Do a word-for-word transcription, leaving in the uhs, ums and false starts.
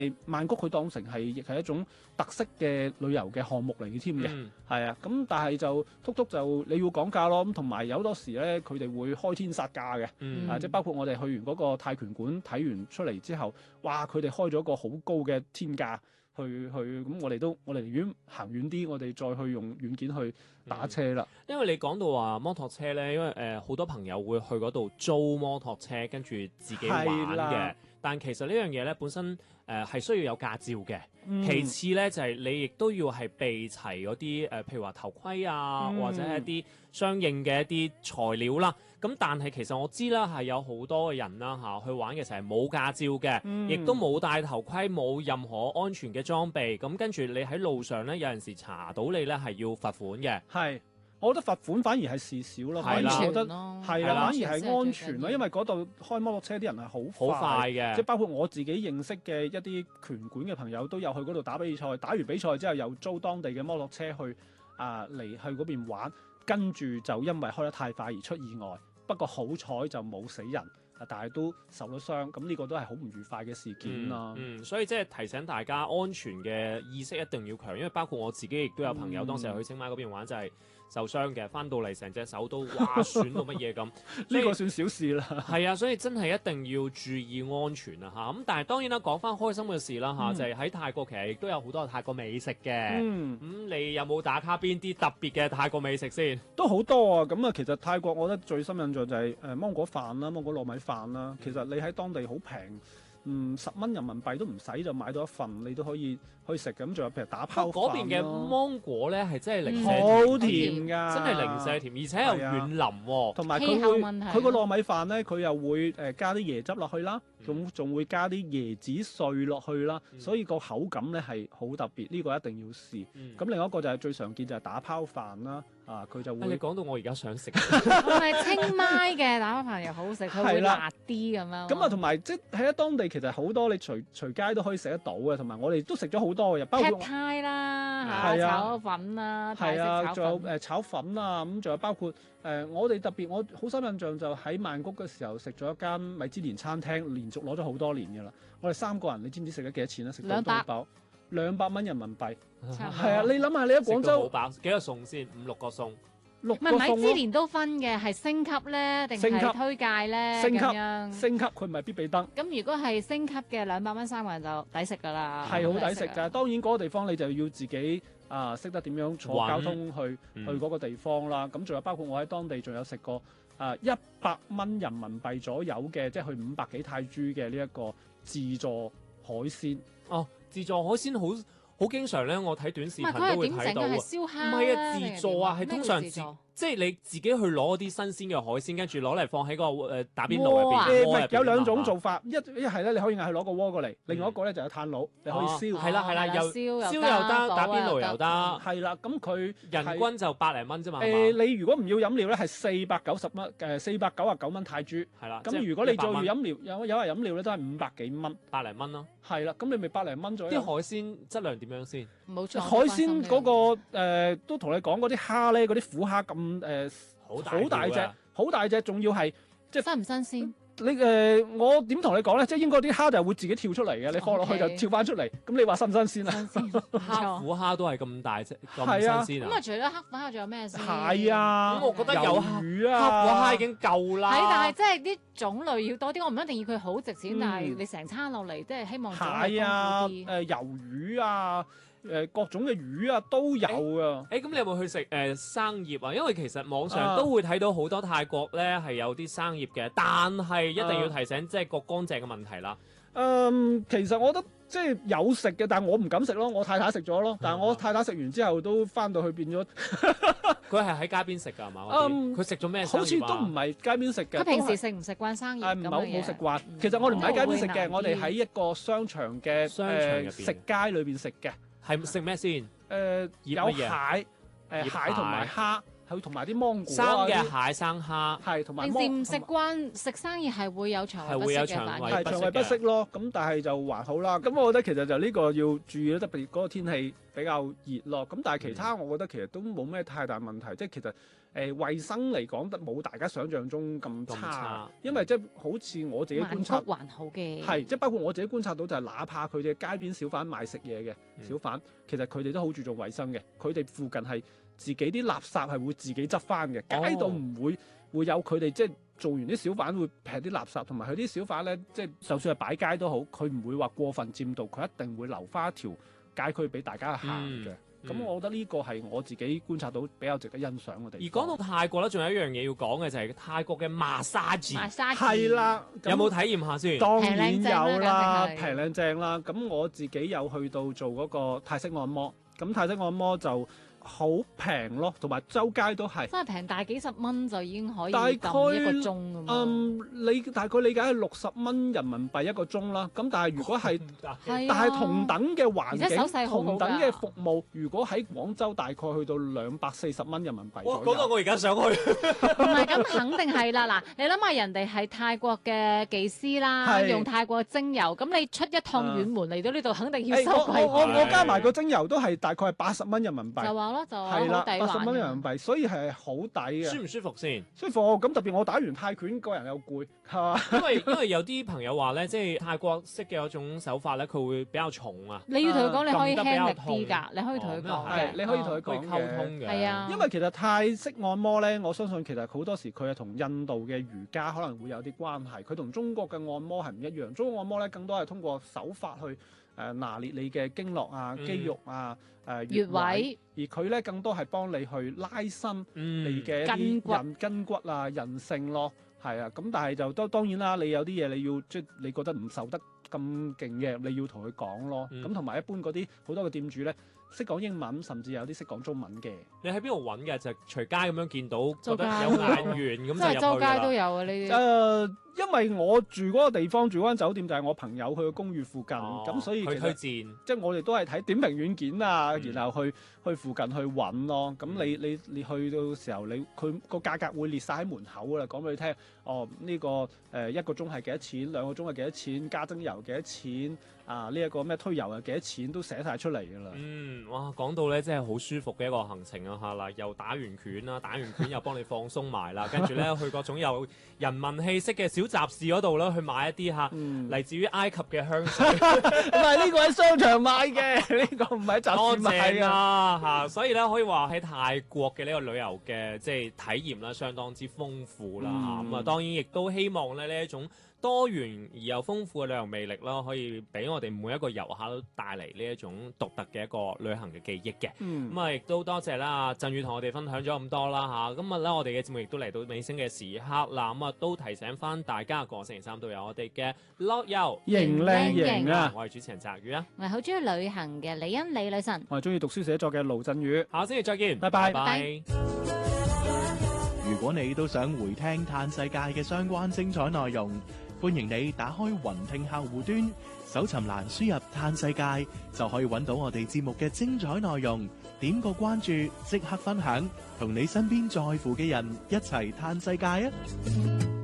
曼谷佢當成係亦係一種特色嘅旅遊嘅項目嚟嘅添嘅，係、嗯、啊，咁但係就突突就你要講價咯，咁同埋有好多時咧佢哋會開天殺價嘅，嗯、啊即係包括我哋去完嗰個泰拳館睇完出嚟之後，哇佢哋開咗個好高嘅天價。去去咁，我哋都我哋寧願行遠啲，我哋再去用軟件去打車啦、 嗯。因為你講到話摩托車咧，因為誒好、呃、多朋友會去嗰度租摩托車，跟住自己玩嘅。但其實呢樣嘢咧本身誒係、呃、需要有駕照嘅。嗯、其次咧就係、是、你亦都要係備齊嗰啲誒，譬如話頭盔啊，嗯、或者係一啲相應嘅一啲材料啦。咁但係其實我知啦，係有好多嘅人啦嚇、啊、去玩嘅時候係冇駕照嘅，亦、嗯、都冇戴頭盔，冇任何安全嘅裝備。咁跟住你喺路上咧，有陣時查到你咧係要罰款嘅。 係。我覺得罰款反而係事少咯，反而我覺得係啦，反而係安全咯，因為嗰度開摩托車啲人係好快嘅，即係包括我自己認識嘅一啲拳館嘅朋友都有去嗰度打比賽，打完比賽之後又租當地嘅摩托車去啊嚟去嗰邊玩，跟住就因為開得太快而出意外，不過好彩就冇死人。但係都受咗傷，咁呢個都係好唔愉快嘅事件啦、 嗯。嗯，所以即係提醒大家安全嘅意識一定要強，因為包括我自己亦都有朋友、嗯、當時去清邁嗰邊玩就係、是、受傷嘅，翻到嚟成隻手都哇損到乜嘢咁， 呢個算小事啦。 係啊，所以真係一定要注意安全啊嚇。咁但係當然啦，講翻開心嘅事啦嚇，嗯、就係喺泰國其實亦都有好多泰國美食嘅。嗯，咁、嗯、你有冇打卡邊啲特別嘅泰國美食先？ 都好多啊！咁啊，其實泰國我覺得最深印象就係誒芒果飯啦，芒果糯米飯。飯啦，其實你喺當地好平，嗯，十蚊人民幣都唔使就買到一份，你都可以去食。咁仲有譬如打拋飯嗰邊嘅芒果咧係真係零舍好甜㗎， 真係零舍甜，而且又軟腍喎。 同埋佢會佢個糯米飯咧，佢又會誒加啲椰汁落去啦，仲仲會加啲椰子碎落去啦，所以個口感咧係好特別，呢個一定要試。咁另外一個就係最常見就係打拋飯啦。啊！佢就會你講到我而家想食， 係咪清邁嘅打拋飯又好食？佢會辣啲咁樣。 咁啊，同埋即係喺當地其實好多你隨隨街都可以食得到嘅，同埋我哋都食咗好多嘅，包括 Pad Thai 啦，嚇炒粉啦， 係啊，仲有誒炒粉啊，咁仲有包括誒我哋特別我好深印象就喺曼谷嘅時候食咗一間米芝蓮餐廳，連續攞咗好多年嘅啦。我哋三個人，你知唔知食咗幾多錢咧？食到都飽。兩百蚊人民幣，係啊！你諗下，你喺廣州好飽幾個餸先？五六個餸， 六個餸。 唔係米芝蓮都分嘅，係升級咧定係推介咧？ 升級，升級佢唔係必比登。 咁如果係升級嘅兩百蚊三個人就抵食㗎啦， 係好抵食㗎。當然嗰個地方你就要自己啊識得點樣坐交通去去嗰個地方啦。咁仲有包括我喺當地仲有食過啊一百蚊人民幣左右嘅，即係去五百幾泰銖嘅呢一個自助海鮮。 哦。自助海鮮好好經常咧，我睇短視頻都會睇到啊。 唔係啊，自助啊，係通常自即係你自己去攞啲新鮮嘅海鮮，跟住攞嚟放喺個誒打邊爐入邊。 誒，有兩種做法，一一係咧，你可以嗌佢攞個鍋過嚟，另外一個咧就有炭爐，你可以燒。 係啦係啦，又燒又得，打邊爐又得。 係啦，咁佢人均就百零蚊啫嘛。 誒，你如果唔要飲料咧，係四百九十蚊，誒四百九十九蚊泰銖。係啦。咁如果你再要飲料，有有係飲料咧，都係五百幾蚊， 百零蚊咯。 係啦，咁你咪百零蚊左右。 啲海鮮質量點樣先？ 冇錯。 海鮮嗰個誒都同你講嗰啲蝦咧，嗰啲虎蝦咁誒好大隻，好大隻，仲要係即係新唔新鮮？ 你誒我點同你講咧？即係應該啲蝦就係會自己跳出嚟嘅，你放落去就跳翻出嚟。咁你話新唔新鮮啊？ 黑虎蝦都係咁大隻，咁新鮮啊！ 咁啊，除咗黑虎蝦，仲有咩先？ 係啊， 咁我覺得有魚啊， 黑虎蝦已經夠啦。 係，但係即係啲種類要多啲。我唔一定要佢好值錢，但係你成餐落嚟，即係希望種類豐富啲。 誒魷魚啊！誒各種嘅魚啊都有啊！ 誒咁你有冇去食誒生葉啊？因為其實網上都會睇到好多泰國咧係有啲生葉嘅，但係一定要提醒即係個乾淨嘅問題啦。 誒，其實我覺得即係有食嘅，但係我唔敢食咯。我太太食咗咯，但係我太太食完之後都翻到去變咗。 佢係喺街邊食㗎係嘛？佢食咗咩？ 好似都唔係街邊食嘅。 佢平時食唔食慣生葉？ 唔係冇食慣。其實我哋唔喺街邊食嘅，我哋喺一個商場嘅商場入邊食街裏邊食嘅。 係食咩先？ 誒有蟹，誒蟹同埋蝦， 佢同埋啲芒果生嘅啲蟹、生蝦， 係同埋平時唔食慣食生意係會有腸胃不適嘅反應， 係腸胃不適咯。咁但係就還好啦。咁我覺得其實就呢個要注意咯，特別嗰個天氣比較熱咯。咁但係其他我覺得其實都冇咩太大問題，即係其實。誒衞、呃、生嚟講，得冇大家想象中咁差， 差因為即係好似我自己觀察， 還好嘅， 係即係包括我自己觀察到，就係哪怕佢哋街邊小販賣食嘢嘅小販，嗯、其實佢哋都好注重衞生嘅。佢哋附近係自己啲垃圾係會自己執翻嘅，哦、街道唔會會有佢哋即係做完啲小販會劈啲垃圾，同埋佢啲小販咧，即係就算係擺街都好，佢唔會話過分佔道，佢一定會留翻一條街區俾大家行嘅。嗯咁、嗯、我覺得呢個係我自己觀察到比較值得欣賞嘅地方。 而講到泰國咧，仲有一樣嘢要講嘅就係泰國嘅 massage， 係啦， 有冇體驗下先？ 當然有啦，平靚正啦。咁我自己有去到做嗰個泰式按摩，咁泰式按摩就好平咯，同埋周街都係真係平，大幾十蚊就已經可以大概一個鐘咁。 嗯，你大概理解係六十蚊人民幣一個鐘啦。咁但係如果係，但係同等嘅環境、同等嘅服務，如果喺廣州大概去到兩百四十蚊人民幣。 哇！講到我而家想去。 唔係咁，肯定係啦。嗱，你諗下人哋係泰國嘅技師啦，用泰國精油，咁你出一趟遠門嚟到呢度，肯定要收貴。 我我我加埋個精油都係大概係八十蚊人民幣。 就話咯，就話係啦，八十蚊人民幣，所以係好抵嘅。 舒唔舒服先？ 舒服。咁特別我打完泰拳，個人又攰，係嘛？ 因為因為有啲朋友話咧，即係泰國式嘅嗰種手法咧，佢會比較重啊。 你要同佢講，你可以輕力啲㗎，你可以同佢講嘅。 你可以同佢講溝通嘅。 係啊。 因為其實泰式按摩咧，我相信其實好多時佢係同印度嘅瑜伽可能會有啲關係。佢同中國嘅按摩係唔一樣。中國按摩咧更多係通過手法去誒拿捏你嘅經絡啊、肌肉啊。誒穴位，而佢咧更多係幫你去拉伸你嘅一啲人筋骨啊、韌性咯，係啊，咁但係就都當然啦，你有啲嘢你要即係你覺得唔受得咁勁嘅，你要同佢講咯。咁同埋一般嗰啲好多嘅店主咧，識講英文，甚至有啲識講中文嘅。 你喺邊度揾嘅？就隨街咁樣見到，覺得有眼緣咁就入去啦。 即係周街都有啊！呢啲。 誒，因為我住嗰個地方，住嗰間酒店就係我朋友去嘅公寓附近，咁所以佢推薦， 即係我哋都係睇點評軟件啊，然後去去附近去揾咯。咁你你你去到時候，你佢個價格會列晒喺門口啦，講俾你聽。哦，呢個誒一個鐘係幾多錢？兩個鐘係幾多錢？加精油幾多錢？啊！呢一個咩推油係幾多錢都寫晒出嚟㗎啦。 嗯，哇！講到咧，真係好舒服嘅一個行程啊嚇啦，又打完拳啦，打完拳又幫你放鬆埋啦，跟住咧去各種有人文氣息嘅小集市嗰度啦，去買一啲嚇嚟自於埃及嘅香水。 唔係呢個喺商場買嘅，呢個唔係喺集市買㗎啊嚇。所以咧可以話喺泰國嘅呢個旅遊嘅即係體驗啦，相當之豐富啦嚇。咁啊，當然亦都希望咧呢一種多元而又豐富嘅旅遊魅力啦，可以俾我哋每一個遊客都帶嚟呢一種獨特嘅一個旅行嘅記憶嘅。咁啊、嗯，亦都多謝啦，振宇同我哋分享咗咁多啦嚇。今日咧，我哋嘅節目亦都嚟到尾聲嘅時刻啦。咁啊，都提醒翻大家，個星期三都有我哋嘅樂遊型靚型啊！ 我係主持人澤宇啊， 我係好中意旅行嘅李欣李女神， 我係中意讀書寫作嘅盧振宇。 下星期再見， 拜拜。 拜拜。 如果你都想回聽嘆世界嘅相關精彩內容，歡迎你打開雲聽客戶端，搜尋欄輸入嘆世界，就可以揾到我哋節目嘅精彩內容。點個關注，即刻分享，同你身邊在乎嘅人一齊嘆世界啊！